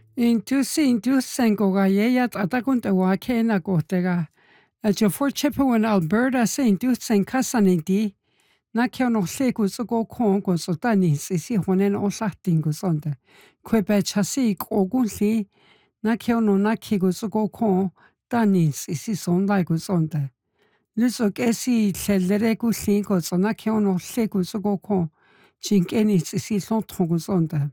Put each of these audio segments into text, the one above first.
Intus sengoga yeyat atakunta wakena gotega. Jo for chipu in Alberta Saint sen kasanindi. Na kyo no segu go kongo so tani sisi honen o sahtingu sonda. Kwebe chasi ogunli. Na kyo no nakigu go kon tani sisi sonda gu sonda. Luso kesi tlelere gu lingo so na kyo no segu go kon. Chinkeni sisi lontongu sonda.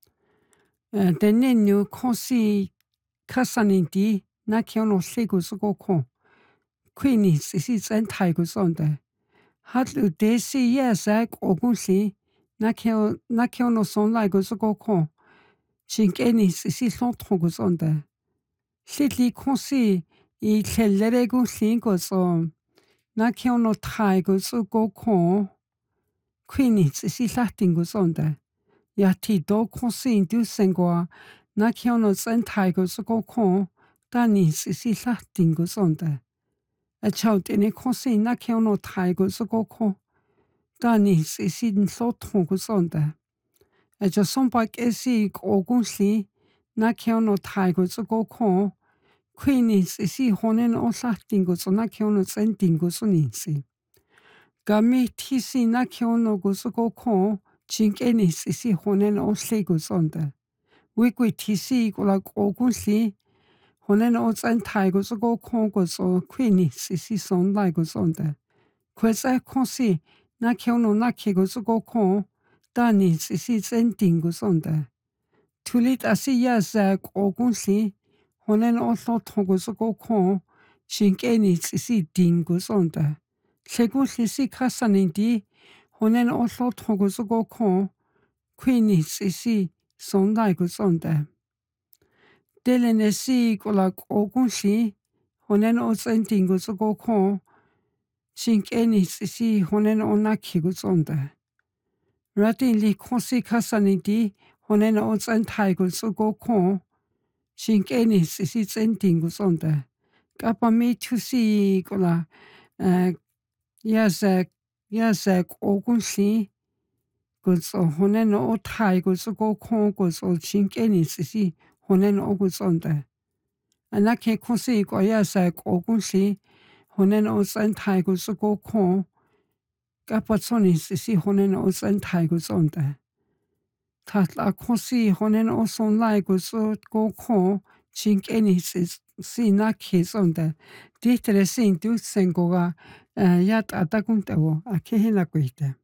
Denenu konsi kasanindi na kyo no segu go kon. Queenie sisi sentai gu sonda. Hatlu desi yezak ogunli na kyo no sonla gu go kon. Chinkeni sisi lontongu sonda. Litli konsi I tlelere gu lingo so na kyo no tai gu go kon. Queenie sisi lahtingu sonda. Yati do konsi indu sengwa na kyo no sentai gu go kon. Tani sisi lahtingu sonda. Tini konsi na kyo no tai gu go kon. Tani sisi nlotongu sonda. Sompa kesi ogunli na kyo no tai gu go kon. Queenie sisi honen o lahtingu so na kyo no sentingu so ninsi. Gami tisi na kyo no gu go kon. Chinkeni sisi honen o legu sonda. Wikwi tisi gula ogunli. Honen o sentai gu go kon gu so queenie sisi sonda gu sonda. Kweza konsi na kyo no naki gu go kon. Tani sisi sentingu sonda. Tulit asi yazak ogunli. Honen o lotongu go kon. Chinkeni sisi dingu sonda. Legu sisi kasanindi. Honen o lotongu go kon. Queenie sisi sonda gu sonda. Delenesi gula ogunli. Honen o sentingu go kon. Chinkeni sisi honen o naki gu sonda. Ratin li konsi kasanindi. Honen o sentai gu go kon. Chinkeni sisi sentingu sonda. Kapa mi tusi gula yazak ogunli. Gulso honen o tai gu go kon gulso chinkeni sisi honen o gu sonda. Anake konsi go yazak ogunli. Honen o sentai gu go kon. Kapa tsoni sisi honen o sentai gu sonda. Tatla konsi honen o sonlai gu go kon. Chinkeni sisi naki sonda. Ditere sin du sengoga yat atakunta wo. Akehina kuita.